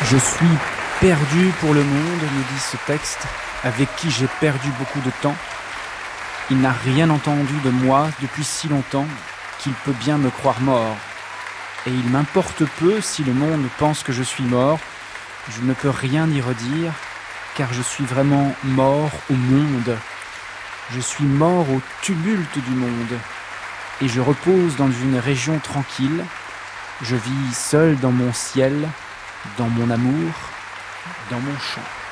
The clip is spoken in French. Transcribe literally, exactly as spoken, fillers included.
Je suis perdu pour le monde, me dit ce texte, avec qui j'ai perdu beaucoup de temps. Il n'a rien entendu de moi depuis si longtemps qu'il peut bien me croire mort. Et il m'importe peu si le monde pense que je suis mort. Je ne peux rien y redire, car je suis vraiment mort au monde. Je suis mort au tumulte du monde. Et je repose dans une région tranquille. Je vis seul dans mon ciel, dans mon amour, dans mon chant.